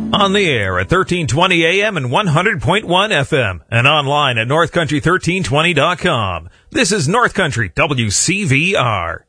On the air at 1320 AM and 100.1 FM and online at northcountry1320.com. This is North Country WCVR.